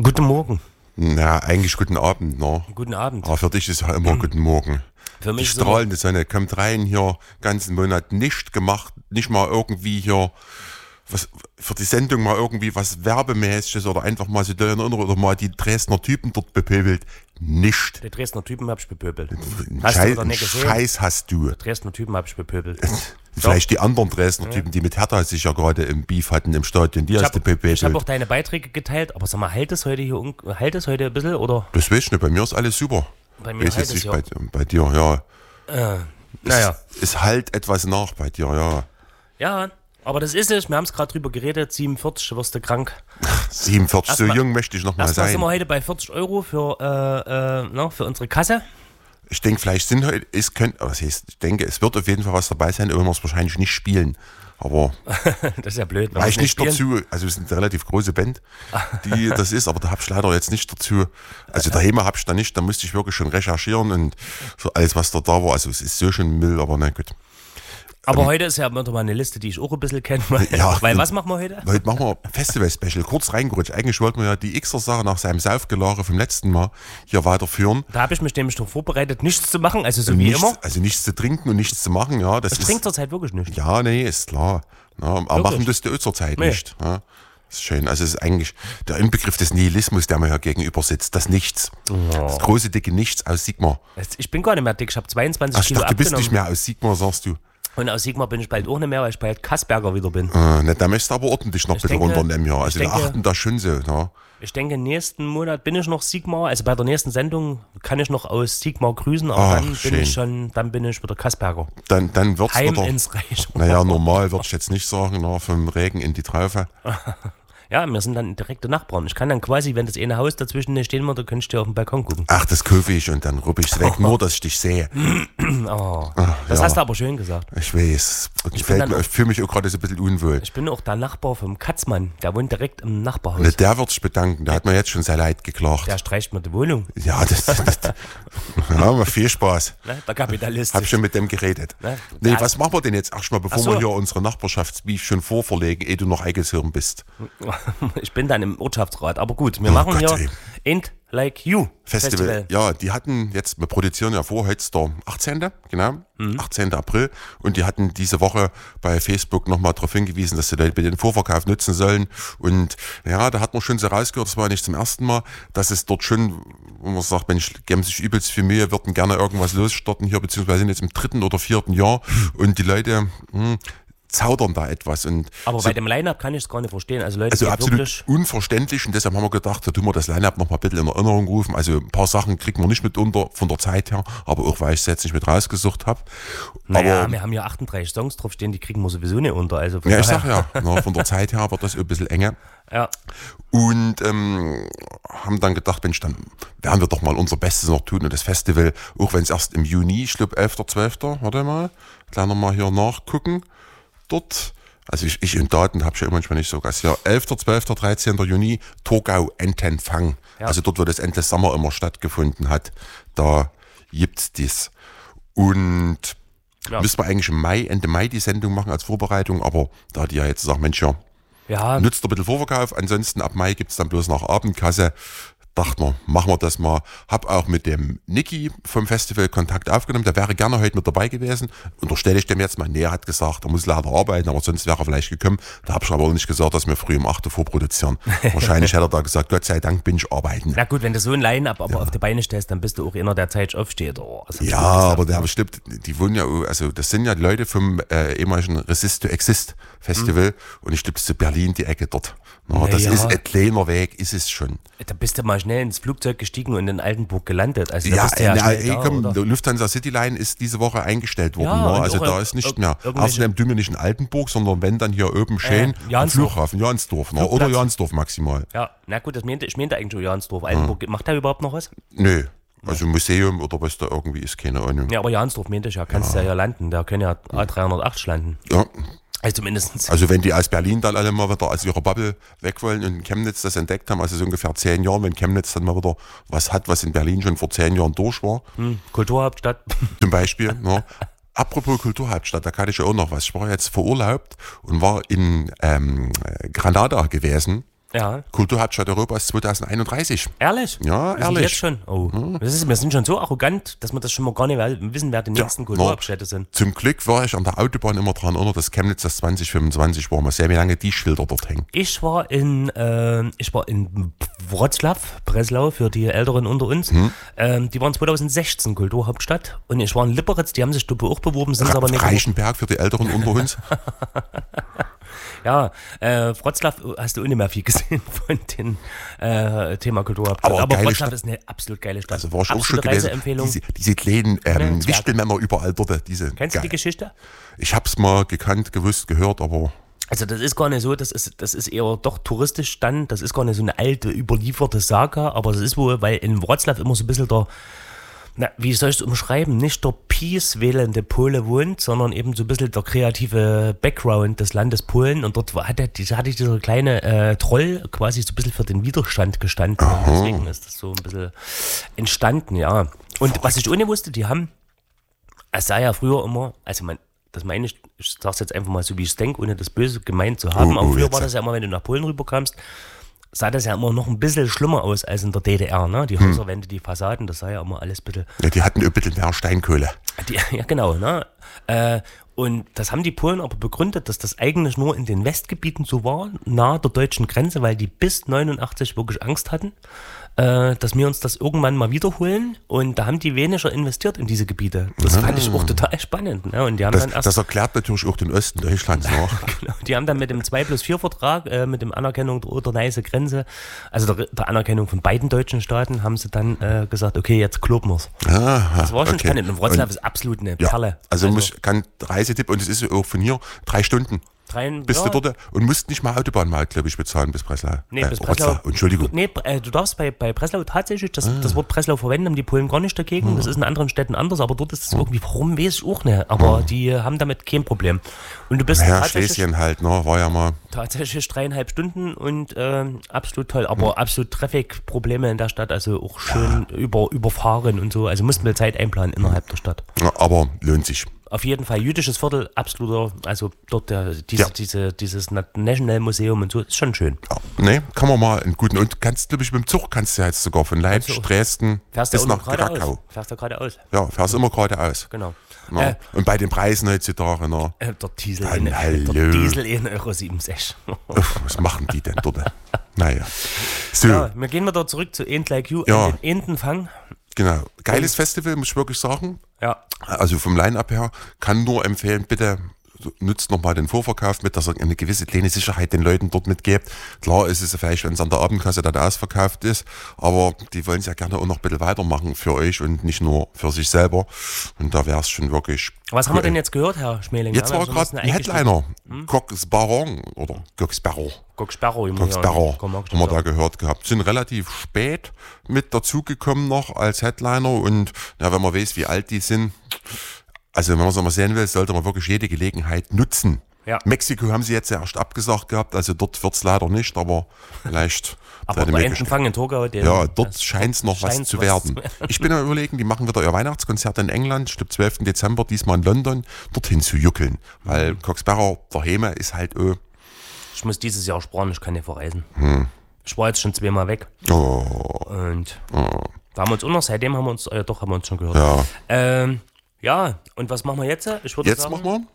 Guten Morgen. Na, eigentlich guten Abend, ne? Guten Abend. Aber für dich ist ja immer guten Morgen. Für mich Die strahlende Sonne kommt rein hier, ganzen Monat nicht gemacht, nicht mal irgendwie hier was für die Sendung mal irgendwie was Werbemäßiges oder einfach mal so oder mal die Dresdner Typen dort bepöbelt. Nicht. Die Dresdner Typen hab ich bepöbelt. Hast du oder nicht gesehen? Scheiß hast du. Die Dresdner Typen hab ich bepöbelt. Vielleicht die anderen Dresdner Typen, die mit Hertha sich ja gerade im Beef hatten im Stadion, die hast du bepöbelt. Ich habe auch deine Beiträge geteilt, aber sag mal, hält es heute hier hält es heute ein bisschen, oder? Das weiß ich nicht, bei mir ist alles super. Bei mir halt es ja. Bei dir, ja. Naja. Es halt etwas nach bei dir, ja. Ja, aber das ist es. Wir haben es gerade drüber geredet. 47, wirst du krank. 47, so jung möchte ich noch mal sein. Sind wir heute bei 40 Euro für unsere Kasse. Ich denke, vielleicht sind heute, es wird auf jeden Fall was dabei sein, aber wir es wahrscheinlich nicht spielen. Aber das ist ja blöd. Weil ich nicht dazu, also wir sind eine relativ große Band, die das ist, aber da habe ich leider jetzt nicht dazu, also daheim habe ich da nicht, da musste ich wirklich schon recherchieren und so alles, was da war, also es ist so schon Müll, aber na gut. Aber heute ist ja mal eine Liste, die ich auch ein bisschen kenne. Weil was machen wir heute? Heute machen wir Festival-Special, kurz reingerutscht. Eigentlich wollten wir ja die Xer-Sache nach seinem Saufgelage vom letzten Mal hier weiterführen. Da habe ich mich nämlich noch vorbereitet, nichts zu machen, also so wie immer. Also nichts zu trinken und nichts zu machen, ja. Ich trinke zurzeit wirklich nicht. Ja, nee, ist klar. Ja, aber machen das die zurzeit nicht. Ja. Das ist schön. Also es ist eigentlich der Inbegriff des Nihilismus, der mir hier gegenüber sitzt. Das Nichts. Oh. Das große, dicke Nichts aus Sigma. Ich bin gar nicht mehr dick, ich habe 22 Kilo abgenommen. Du bist nicht mehr aus Sigma, sagst du. Und aus Sigma bin ich bald auch nicht mehr, weil ich bald Kasperger wieder bin. Da möchtest du aber ordentlich noch ein bisschen runternehmen. Ja. Also wir achten da schon so. Ja. Ich denke, nächsten Monat bin ich noch Sigma. Also bei der nächsten Sendung kann ich noch aus Sigma grüßen, aber dann bin ich wieder Kasperger. Dann wird's Heim wieder, ins Reich. Naja, normal würde ich jetzt nicht sagen, vom Regen in die Traufe. Ja, wir sind dann direkte Nachbarn. Ich kann dann quasi, wenn das eine Haus dazwischen nicht stehen würde, könntest du auf den Balkon gucken. Ach, das kaufe ich und dann ruppe ich es weg, nur dass ich dich sehe. Das hast du aber schön gesagt. Ich weiß. Ich fühle mich auch gerade so ein bisschen unwohl. Ich bin auch der Nachbar vom Katzmann. Der wohnt direkt im Nachbarhaus. Und der wird sich bedanken. Der hat mir jetzt schon sehr leid geklagt. Der streicht mir die Wohnung. Ja, ja, viel Spaß. Der Kapitalist. Hab schon mit dem geredet. Was machen wir denn jetzt erstmal, bevor wir hier unsere Nachbarschaftsbeef schon vorverlegen, ehe du noch Eingeshirn bist? Ich bin dann im Ortschaftsrat, aber gut, wir machen hier Ain't Like You Festival. Ja, die hatten jetzt, wir produzieren ja vor, heute ist der 18. Genau, 18. April und die hatten diese Woche bei Facebook nochmal darauf hingewiesen, dass sie den Vorverkauf nutzen sollen und ja, da hat man schon so rausgehört, das war nicht zum ersten Mal, dass es dort schon, wo man sagt, Mensch, geben sich übelst viel Mühe, würden gerne irgendwas losstarten hier, beziehungsweise sind jetzt im 3. oder 4. Jahr und die Leute, zaudern da etwas. Aber so, bei dem Line-Up kann ich es gar nicht verstehen. Also Leute, also absolut unverständlich und deshalb haben wir gedacht, da tun wir das Line-Up noch mal ein bisschen in Erinnerung rufen. Also ein paar Sachen kriegen wir nicht mit unter von der Zeit her, aber auch weil ich es jetzt nicht mit rausgesucht habe. Naja, wir haben hier 38 Songs draufstehen, die kriegen wir sowieso nicht unter. Also ja, ich sag ja, von der Zeit her wird das ein bisschen enger. Ja. Und haben dann gedacht, Mensch, dann werden wir doch mal unser Bestes noch tun und das Festival, auch wenn es erst im Juni, ich glaube 11. 12. Warte mal, gleich nochmal hier nachgucken. Dort, also ich in Daten habe ich ja manchmal nicht so ganz. Ja, 11., 12., 13. Juni, Torgau Entenfang. Ja. Also dort, wo das Ende Sommer immer stattgefunden hat, da gibt's das. Und müssen wir eigentlich im Mai, Ende Mai die Sendung machen als Vorbereitung, aber da die ja jetzt sagen, Mensch, nutzt ein bisschen Vorverkauf, ansonsten ab Mai gibt's dann bloß nach Abendkasse. Dachten wir, machen wir das mal. Hab auch mit dem Niki vom Festival Kontakt aufgenommen. Der wäre gerne heute mit dabei gewesen. Unterstelle ich dem jetzt mal. Er hat gesagt, er muss leider arbeiten, aber sonst wäre er vielleicht gekommen. Da habe ich aber nicht gesagt, dass wir früh um 8 Uhr vorproduzieren. Wahrscheinlich hätte er da gesagt, Gott sei Dank bin ich arbeiten. Na gut, wenn du so ein Line-Up aber auf die Beine stellst, dann bist du auch einer, der Zeit aufsteht. Ja, aber der bestimmt, die wohnen ja, also das sind ja Leute vom ehemaligen Resist to Exist Festival und ich glaube, es ist Berlin die Ecke dort. Das ist ein kleiner Weg, ist es schon. Da bist du mal schnell ins Flugzeug gestiegen und in Altenburg gelandet. Also die Lufthansa Cityline ist diese Woche eingestellt worden. Also da ist nicht mehr. Außerdem tun wir nicht in Altenburg, sondern wenn dann hier oben schön am Flughafen, Jansdorf. Oder Jansdorf maximal. Ja, na gut, ich meinte eigentlich schon Jansdorf. Altenburg, macht da überhaupt noch was? Nö. Also Museum oder was da irgendwie ist, keine Ahnung. Ja, aber Jansdorf meinte ich ja, kannst du ja landen. Da können ja A380 landen. Ja. Also zumindest. Also wenn die aus Berlin dann alle mal wieder aus ihrer Bubble weg wollen und in Chemnitz das entdeckt haben, also so ungefähr 10 Jahren, wenn Chemnitz dann mal wieder was hat, was in Berlin schon vor 10 Jahren durch war. Kulturhauptstadt. Zum Beispiel. Apropos Kulturhauptstadt, da kann ich ja auch noch was. Ich war jetzt verurlaubt und war in Granada gewesen. Ja. Kulturhauptstadt Europas 2031. Ehrlich? Ja, ehrlich. Jetzt schon? Oh. Wir sind schon so arrogant, dass wir das schon mal gar nicht wissen, wer die nächsten Kulturhauptstädte sind. Zum Glück war ich an der Autobahn immer dran, oder dass Chemnitz das 2025 war. Mal sehen, wie lange die Schilder dort hängen. Ich war in Wrocław, Breslau, für die Älteren unter uns. Die waren 2016 Kulturhauptstadt. Und ich war in Liberec, die haben sich auch beworben, sind aber nicht. Reichenberg für die Älteren unter uns. Ja, Wrocław hast du auch nicht mehr viel gesehen von dem Thema Kulturhauptstadt. Aber Wrocław ist eine absolut geile Stadt. Also war ich auch schon gewesen. Diese kleinen Wichtelmänner überall dort. Kennst du die Geschichte? Ich hab's mal gekannt, gewusst, gehört, aber... Also das ist gar nicht so, das ist eher doch touristisch dann, das ist gar nicht so eine alte, überlieferte Saga, aber es ist wohl, weil in Wrocław immer so ein bisschen wie soll ich es umschreiben, nicht der Peace-wählende Pole wohnt, sondern eben so ein bisschen der kreative Background des Landes Polen und dort hatte dieser kleine Troll quasi so ein bisschen für den Widerstand gestanden und deswegen ist das so ein bisschen entstanden, ja. Und was ich ohne wusste, es sah ja früher immer, das meine ich sag's jetzt einfach mal so, wie ich es denke, ohne das Böse gemeint zu haben, aber früher war das ja immer, wenn du nach Polen rüberkamst, sah das ja immer noch ein bisschen schlimmer aus als in der DDR, ne? Die Häuserwände, die Fassaden, das sah ja immer alles ein bisschen... Ja, die hatten ein bisschen mehr Steinkohle. Ja, genau, ne? Und das haben die Polen aber begründet, dass das eigentlich nur in den Westgebieten so war, nahe der deutschen Grenze, weil die bis 89 wirklich Angst hatten, dass wir uns das irgendwann mal wiederholen, und da haben die weniger investiert in diese Gebiete. Das fand ich auch total spannend. Ne? Und die haben das erklärt natürlich auch den Osten Deutschlands noch. Genau, die haben dann mit dem 2+4-Vertrag, mit dem Anerkennung der Oder-Neiße-Grenze, also der Anerkennung von beiden deutschen Staaten, haben sie dann gesagt, okay, jetzt kloppen wir's. Das war schon spannend. Und Wrocław ist absolut eine Perle. Also kann Reisetipp, und es ist auch von hier 3 Stunden. Bist du dort und musst nicht mal Autobahnmaut, glaube ich, bezahlen bis Breslau. Nee, bis Breslau. Entschuldigung. Nee, du darfst bei Breslau tatsächlich das Wort Breslau verwenden, haben die Polen gar nicht dagegen. Das ist in anderen Städten anders, aber dort ist es irgendwie, warum weiß ich auch nicht. Aber die haben damit kein Problem. Und du bist Schlesien halt, ne, war ja mal. Tatsächlich 3,5 Stunden und absolut toll. Aber absolut Traffic-Probleme in der Stadt, also auch schön überfahren und so. Also mussten wir Zeit einplanen innerhalb der Stadt. Ja, aber lohnt sich. Auf jeden Fall, jüdisches Viertel, absoluter, also dort dieses National Museum und so, ist schon schön. Ja, nee, kann man mal einen guten, und kannst, glaube ich, mit dem Zug kannst du jetzt sogar von Leipzig, Dresden bis nach Krakau. Fährst du geradeaus? Ja, fährst immer geradeaus. Genau. Ja. Und bei den Preisen heutzutage, ne? Der Diesel 1,67 €. Was machen die denn dort? Naja. So. Ja, wir gehen wieder zurück zu Ain't Like You, den Entenfang. Genau. Geiles Festival, muss ich wirklich sagen. Ja. Also vom Line-Up her, kann nur empfehlen, bitte nutzt nochmal den Vorverkauf mit, dass ihr eine gewisse kleine Sicherheit den Leuten dort mitgebt. Klar ist es vielleicht, wenn es an der Abendkasse dann ausverkauft ist, aber die wollen es ja gerne auch noch ein bisschen weitermachen für euch und nicht nur für sich selber. Und da wäre es schon wirklich... Was haben wir denn jetzt gehört, Herr Schmeling? Jetzt war gerade ein Headliner. Coq Sparrow oder Coq Sparrow. Coq Sparrow haben wir da gehört gehabt. Sind relativ spät mit dazugekommen noch als Headliner, und ja, wenn man weiß, wie alt die sind, also wenn man es mal sehen will, sollte man wirklich jede Gelegenheit nutzen. Ja. Mexiko haben sie jetzt ja erst abgesagt gehabt, also dort wird es leider nicht, aber vielleicht... aber der Entenfang in Torgau... Ja, dort scheint es noch was zu werden. Ich bin am Überlegen, die machen wieder ihr Weihnachtskonzert in England, ich glaube 12. Dezember, diesmal in London, dorthin zu juckeln. Weil Coq Sparrow, der Heme, ist halt... Ich muss dieses Jahr sparen, ich kann nicht verreisen. Ich war jetzt schon 2-mal weg. Und da haben wir uns auch noch, seitdem haben wir uns schon gehört. Ja. Ja, und was machen wir jetzt? Ich würde sagen... Jetzt machen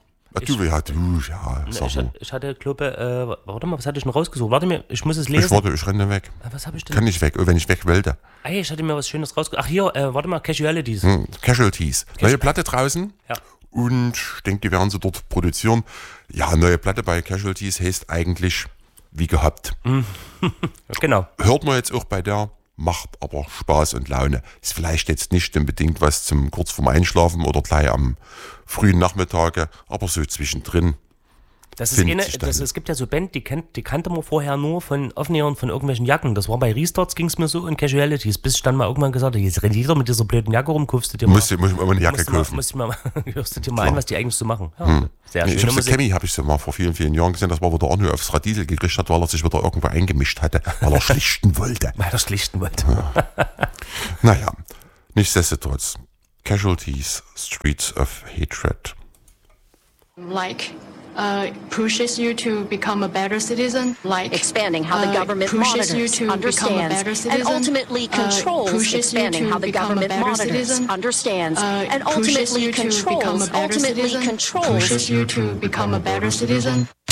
wir? Ich hatte, glaube, warte mal, was hatte ich denn rausgesucht? Warte mal, ich muss es lesen. Ich renne weg. Was habe ich denn? Kann nicht weg, wenn ich weg wollte. Ich hatte mir was Schönes rausgesucht. Ach hier, warte mal, Casualties. Casualties. Neue Platte draußen. Ja. Und ich denke, die werden sie dort produzieren. Ja, neue Platte bei Casualties heißt eigentlich wie gehabt. Genau. Hört man jetzt auch bei der, macht aber Spaß und Laune. Ist vielleicht jetzt nicht unbedingt was zum kurz vorm Einschlafen oder gleich am frühen Nachmittage, aber so zwischendrin. Es gibt ja so Band, die kannte man vorher nur von Aufnähern von irgendwelchen Jacken. Das war bei Restarts, ging es mir so, und Casualities, bis ich dann mal irgendwann gesagt habe, jetzt rennt jeder mit dieser blöden Jacke rum, kaufst du dir mal. Muss ich immer eine Jacke kaufen. Hörst du dir mal an, was die eigentlich so machen. Ja, sehr schön. Ich habe Chemie, habe ich so mal vor vielen, vielen Jahren gesehen, dass man wieder Arno aufs Radiesel gekriegt hat, weil er sich wieder irgendwo eingemischt hatte, weil er schlichten wollte. Naja, nichtsdestotrotz. Casualties, Streets of Hatred. Like pushes you to become a better citizen, like expanding how the government monitors, understands, and ultimately controls, expanding how the government monitors, understands, and ultimately controls, pushes you to become a better citizen.